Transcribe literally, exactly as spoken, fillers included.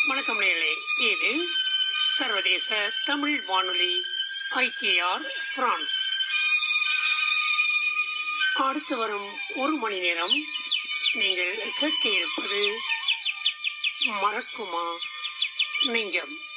வணக்கம் நேயர்களே, இது சர்வதேச தமிழ் வானொலி ஐ டி ஆர் பிரான்ஸ். அடுத்து வரும் ஒரு மணி நேரம் நீங்கள் கேட்க இருப்பது மறக்குமா நெஞ்சம்.